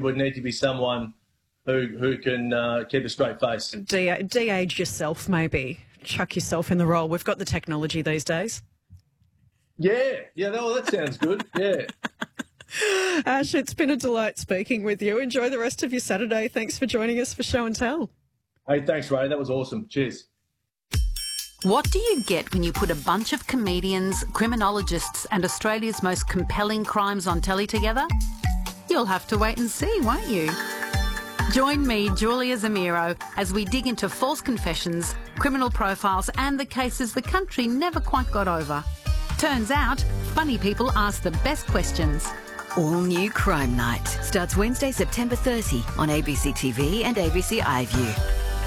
would need to be someone who can keep a straight face. De-age yourself, maybe. Chuck yourself in the role. We've got the technology these days. Yeah, that sounds good, yeah. Ash, it's been a delight speaking with you. Enjoy the rest of your Saturday. Thanks for joining us for Show and Tell. Hey, thanks, Ray. That was awesome. Cheers. What do you get when you put a bunch of comedians, criminologists and Australia's most compelling crimes on telly together? You'll have to wait and see, won't you? Join me, Julia Zamiro, as we dig into false confessions, criminal profiles and the cases the country never quite got over. Turns out, funny people ask the best questions. All New Crime Night starts Wednesday, September 30 on ABC TV and ABC iView.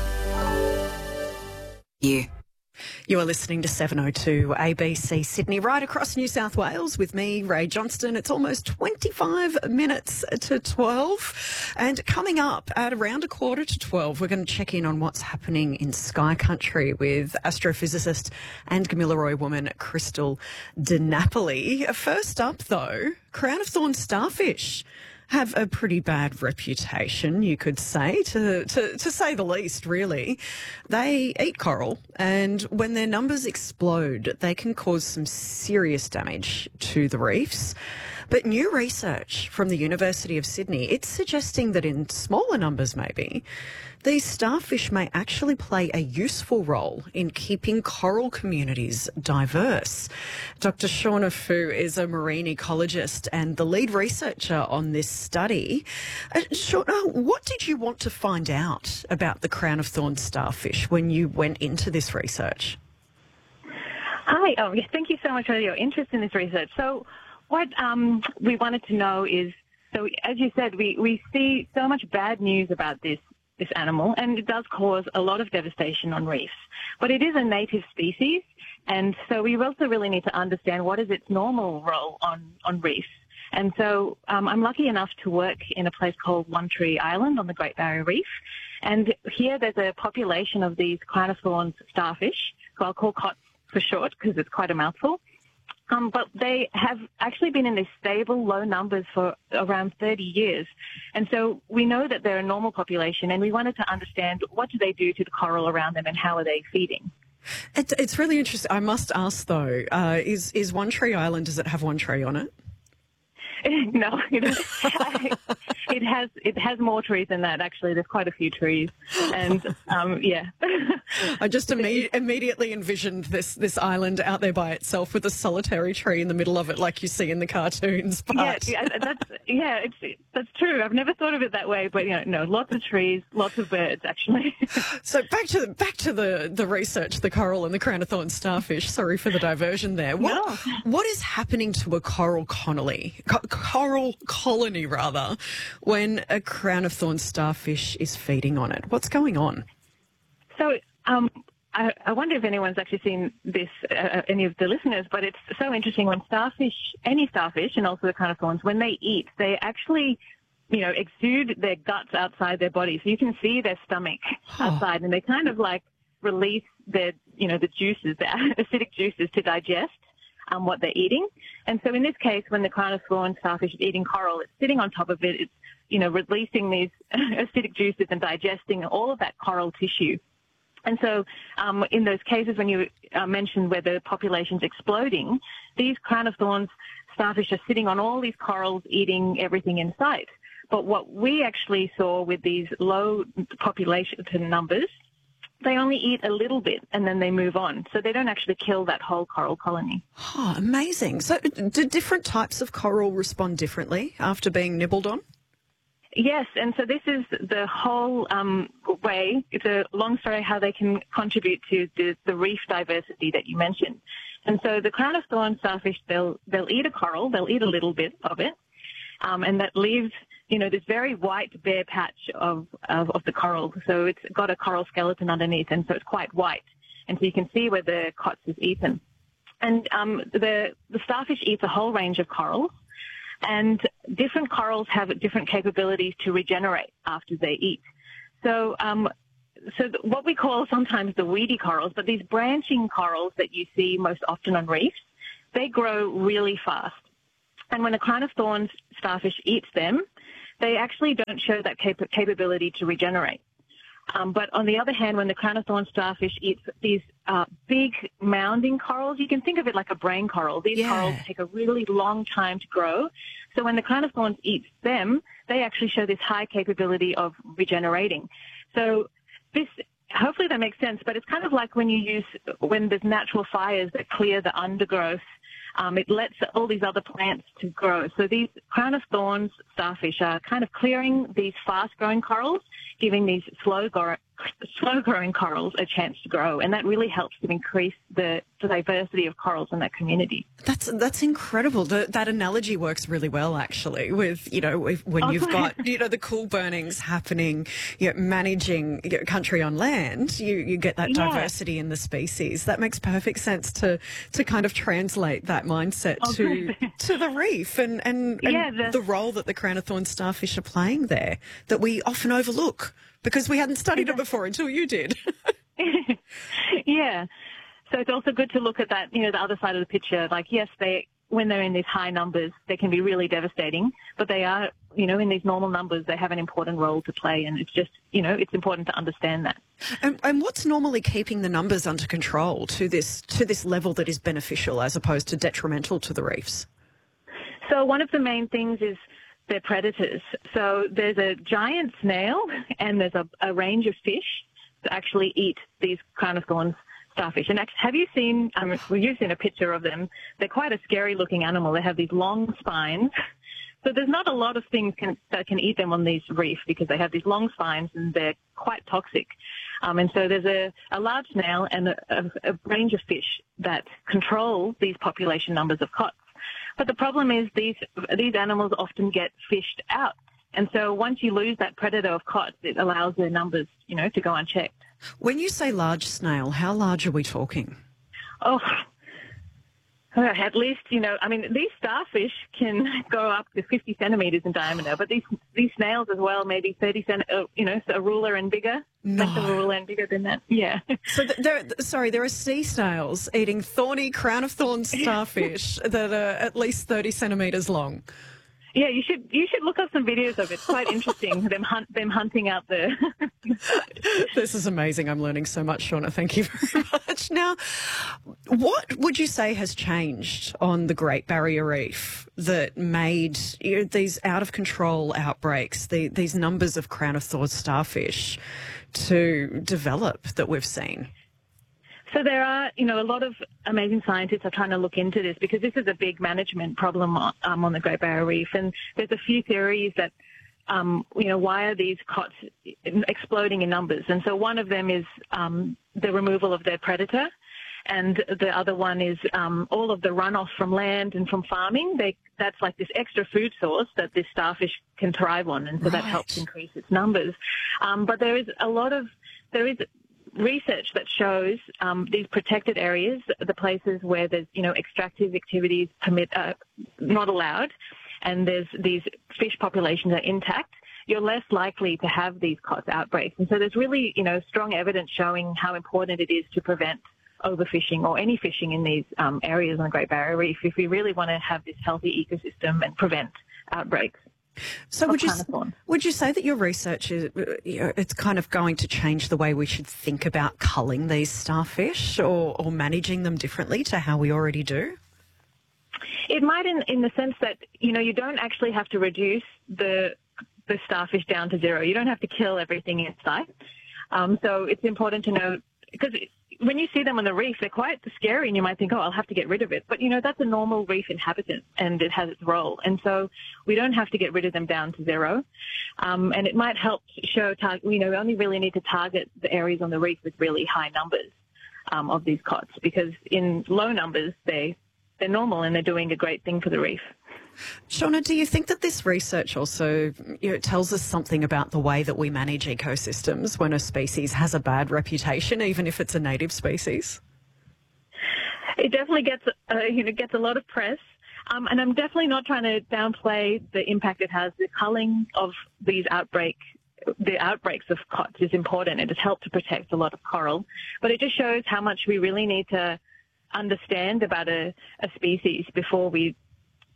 You are listening to 702 ABC Sydney, right across New South Wales with me, Ray Johnston. It's almost 25 minutes to 12. And coming up at around 11:45, we're going to check in on what's happening in Sky Country with astrophysicist and Gamilaroi woman Crystal DiNapoli. First up, though, Crown of Thorns starfish have a pretty bad reputation, you could say, to say the least, really. They eat coral, and when their numbers explode, they can cause some serious damage to the reefs. But new research from the University of Sydney, it's suggesting that in smaller numbers maybe, these starfish may actually play a useful role in keeping coral communities diverse. Dr. Shauna Fu is a marine ecologist and the lead researcher on this study. Shauna, what did you want to find out about the crown of thorns starfish when you went into this research? Hi, thank you so much for your interest in this research. So what we wanted to know is, so as you said, we see so much bad news about this animal, and it does cause a lot of devastation on reefs. But it is a native species, and so we also really need to understand what is its normal role on reefs. And so I'm lucky enough to work in a place called One Tree Island on the Great Barrier Reef. And here there's a population of these crown of thorns starfish, who I'll call COTS for short because it's quite a mouthful. But they have actually been in these stable, low numbers for around 30 years. And so we know that they're a normal population, and we wanted to understand what do they do to the coral around them and how are they feeding. It's really interesting. I must ask, though, is One Tree Island, does it have one tree on it? No, it has more trees than that. Actually, there's quite a few trees, and yeah. I just immediately envisioned this island out there by itself with a solitary tree in the middle of it, like you see in the cartoons. But that's true. I've never thought of it that way, but no, lots of trees, lots of birds, actually. So back to the research, the coral and the crown of thorns starfish. Sorry for the diversion there. What is happening to a coral colony? Coral colony, rather, when a crown of thorns starfish is feeding on it? What's going on? So I wonder if anyone's actually seen this, any of the listeners, but it's so interesting when any starfish, and also the crown of thorns, when they eat, they actually, exude their guts outside their body. So you can see their stomach outside, and they kind of like release their, the juices, the acidic juices to digest what they're eating. And so in this case, when the crown of thorns starfish is eating coral, it's sitting on top of it. It's, releasing these acidic juices and digesting all of that coral tissue. And so in those cases when you mentioned where the population's exploding, these crown of thorns starfish are sitting on all these corals, eating everything in sight. But what we actually saw with these low population numbers, they only eat a little bit and then they move on. So they don't actually kill that whole coral colony. Oh, amazing. So do different types of coral respond differently after being nibbled on? Yes, and so this is the whole way. It's a long story how they can contribute to the reef diversity that you mentioned. And so the crown of thorns starfish, they'll eat a coral, they'll eat a little bit of it, and that leaves this very white bare patch of the coral. So it's got a coral skeleton underneath, and so it's quite white. And so you can see where the COTS is eaten. And the starfish eats a whole range of corals, and different corals have different capabilities to regenerate after they eat. So what we call sometimes the weedy corals, but these branching corals that you see most often on reefs, they grow really fast. And when a crown of thorns starfish eats them, they actually don't show that capability to regenerate. But on the other hand, when the crown of thorns starfish eats these big mounding corals, you can think of it like a brain coral. These corals take a really long time to grow. So when the crown of thorns eats them, they actually show this high capability of regenerating. So this, hopefully that makes sense, but it's kind of like when there's natural fires that clear the undergrowth, it lets all these other plants to grow. So these crown of thorns starfish are kind of clearing these fast-growing corals, giving these slow-growing corals a chance to grow, and that really helps to increase the diversity of corals in that community. That's incredible. That analogy works really well, actually, with, when you've got, the cool burnings happening, managing country on land, you get that diversity in the species. That makes perfect sense to kind of translate that mindset to the reef and the role that the crown of thorns starfish are playing there that we often overlook because we hadn't studied it before until you did. Yeah. So it's also good to look at that, the other side of the picture. Like, yes, when they're in these high numbers, they can be really devastating, but they are, in these normal numbers, they have an important role to play. And it's just, it's important to understand that. And what's normally keeping the numbers under control to this level that is beneficial as opposed to detrimental to the reefs? So one of the main things is they're predators. So there's a giant snail and there's a range of fish that actually eat these crown of thorns starfish. And have you seen, you've seen a picture of them. They're quite a scary looking animal. They have these long spines. So there's not a lot of things that can eat them on these reefs because they have these long spines and they're quite toxic. And so there's a large snail and a range of fish that control these population numbers of cots. But the problem is these animals often get fished out. And so once you lose that predator of cots, it allows their numbers, to go unchecked. When you say large snail, how large are we talking? Oh, at least, these starfish can go up to 50 centimetres in diameter, but these snails as well, maybe 30 centimetres, a ruler and bigger. No. Less of a ruler and bigger than that, yeah. So there are sea snails eating thorny crown of thorns starfish that are at least 30 centimetres long. Yeah, you should look up some videos of it. It's quite interesting, them hunting out the... This is amazing. I'm learning so much, Shauna. Thank you very much. Now, what would you say has changed on the Great Barrier Reef that made these out-of-control outbreaks, these numbers of crown of thorns starfish to develop that we've seen? So there are, a lot of amazing scientists are trying to look into this because this is a big management problem on the Great Barrier Reef. And there's a few theories that, why are these cots exploding in numbers? And so one of them is the removal of their predator. And the other one is all of the runoff from land and from farming. That's like this extra food source that this starfish can thrive on. And so that helps increase its numbers. But there is research that shows these protected areas, the places where there's, extractive activities not allowed, and there's these fish populations are intact, you're less likely to have these COTS outbreaks. And so there's really, strong evidence showing how important it is to prevent overfishing or any fishing in these areas on the Great Barrier Reef if we really want to have this healthy ecosystem and prevent outbreaks. So would you say that your research is, it's kind of going to change the way we should think about culling these starfish or managing them differently to how we already do? It might in the sense that, you don't actually have to reduce the starfish down to zero. You don't have to kill everything in sight. So it's important to know, because when you see them on the reef, they're quite scary and you might think, I'll have to get rid of it. But, that's a normal reef inhabitant and it has its role. And so we don't have to get rid of them down to zero. And it might help show, we only really need to target the areas on the reef with really high numbers of these COTS, because in low numbers, they're normal and they're doing a great thing for the reef. Shauna, do you think that this research also tells us something about the way that we manage ecosystems when a species has a bad reputation, even if it's a native species? It definitely gets a lot of press, and I'm definitely not trying to downplay the impact it has. The culling of the outbreaks of COTS is important. It has helped to protect a lot of coral, but it just shows how much we really need to understand about a species before we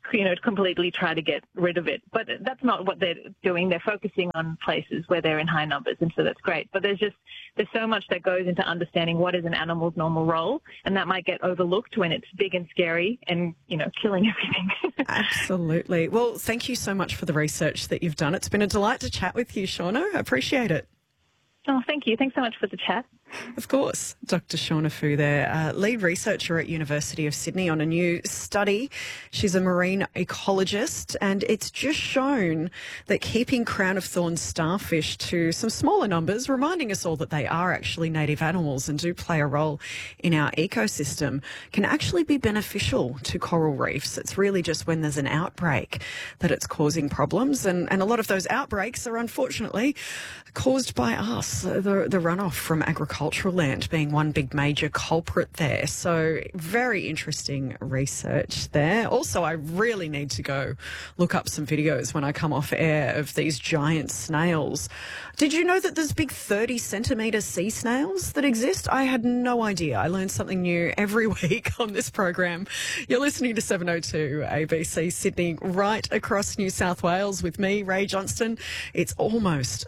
completely try to get rid of it. But that's not what they're doing. They're focusing on places where they're in high numbers, and so that's great. But there's so much that goes into understanding what is an animal's normal role, and that might get overlooked when it's big and scary and, killing everything. Absolutely. Well, thank you so much for the research that you've done. It's been a delight to chat with you, Shauna. I appreciate it. Oh, thank you. Thanks so much for the chat. Of course. Dr. Shauna Fu there, lead researcher at University of Sydney on a new study. She's a marine ecologist, and it's just shown that keeping crown of thorns starfish to some smaller numbers, reminding us all that they are actually native animals and do play a role in our ecosystem, can actually be beneficial to coral reefs. It's really just when there's an outbreak that it's causing problems, and a lot of those outbreaks are unfortunately caused by us, the runoff from agricultural land being one big major culprit there. So very interesting research there. Also, I really need to go look up some videos when I come off air of these giant snails. Did you know that there's big 30-centimetre sea snails that exist? I had no idea. I learn something new every week on this program. You're listening to 702 ABC Sydney, right across New South Wales with me, Ray Johnston. It's almost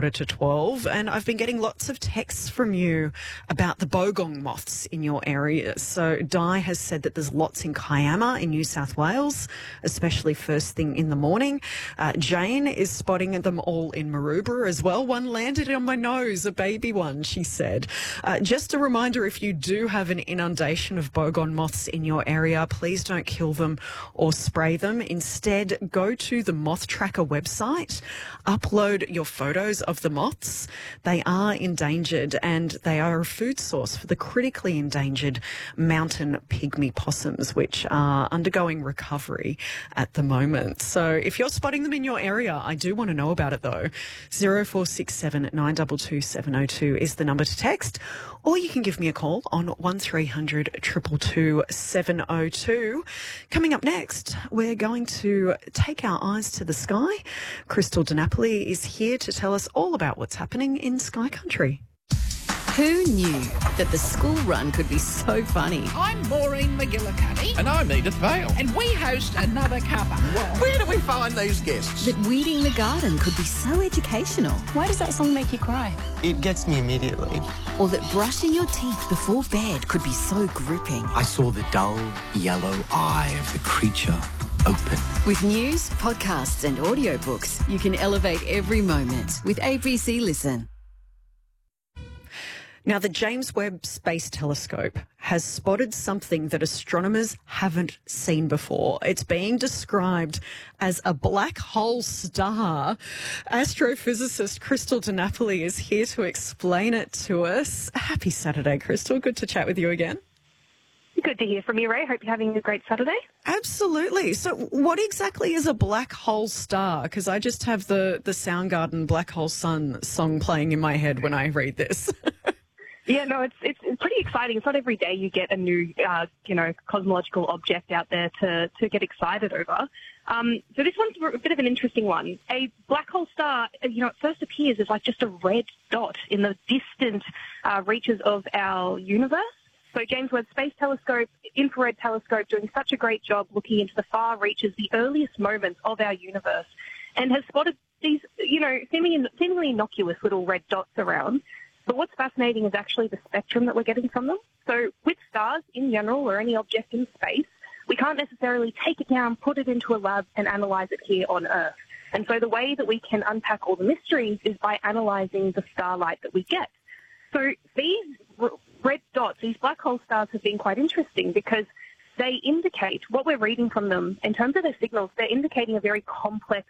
11:45, and I've been getting lots of texts from you about the bogong moths in your area. So Di has said that there's lots in Kiama in New South Wales, especially first thing in the morning. Jane is spotting them all in Maroubra as well. One landed on my nose, a baby one, she said. Just a reminder, if you do have an inundation of bogong moths in your area, please don't kill them or spray them. Instead, go to the Moth Tracker website, upload your photos of the moths. They are endangered, and they are a food source for the critically endangered mountain pygmy possums, which are undergoing recovery at the moment. So if you're spotting them in your area, I do want to know about it though. 0467 922 702 is the number to text, or you can give me a call on 1300 222 702. Coming up next, we're going to take our eyes to the sky. Crystal DiNapoli is here to tell us all about what's happening in Sky Country. Who knew that the school run could be so funny? I'm Maureen McGillicuddy. And I'm Edith Vale. And we host another cuppa. Where do we find these guests? That weeding the garden could be so educational. Why does that song make you cry? It gets me immediately. Or that brushing your teeth before bed could be so gripping. I saw the dull yellow eye of the creature open. With news, podcasts and audiobooks, you can elevate every moment with ABC Listen. Now, the James Webb Space Telescope has spotted something that astronomers haven't seen before. It's being described as a black hole star. Astrophysicist Crystal DiNapoli is here to explain it to us. Happy Saturday, Crystal. Good to chat with you again. Good to hear from you, Ray. Hope you're having a great Saturday. Absolutely. So what exactly is a black hole star? Because I just have the Soundgarden Black Hole Sun song playing in my head when I read this. Yeah, no, it's pretty exciting. It's not every day you get a new, cosmological object out there to get excited over. So this one's a bit of an interesting one. A black hole star, it first appears as like just a red dot in the distant reaches of our universe. So James Webb Space Telescope, infrared telescope, doing such a great job looking into the far reaches, the earliest moments of our universe, and has spotted these, seemingly innocuous little red dots around. But what's fascinating is actually the spectrum that we're getting from them. So with stars in general, or any object in space, we can't necessarily take it down, put it into a lab and analyze it here on Earth. And so the way that we can unpack all the mysteries is by analyzing the starlight that we get. So these red dots, these black hole stars, have been quite interesting because they indicate what we're reading from them in terms of their signals. They're indicating a very complex,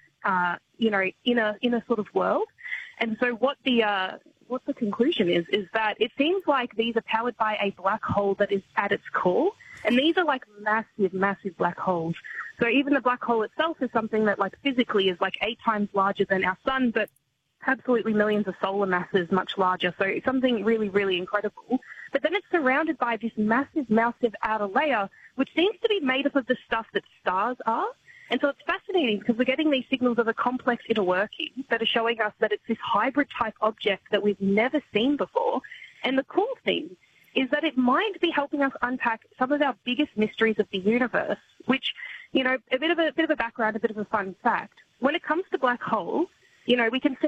inner sort of world. And so what the conclusion is that it seems like these are powered by a black hole that is at its core. And these are like massive, massive black holes. So even the black hole itself is something that like physically is like 8 times larger than our sun, but absolutely millions of solar masses much larger. So it's something really, really incredible. But then it's surrounded by this massive, massive outer layer, which seems to be made up of the stuff that stars are. And so it's fascinating because we're getting these signals of a complex inner working that are showing us that it's this hybrid type object that we've never seen before. And the cool thing is that it might be helping us unpack some of our biggest mysteries of the universe, which, You know, a bit of a background, a bit of a fun fact. When it comes to black holes, you know, we can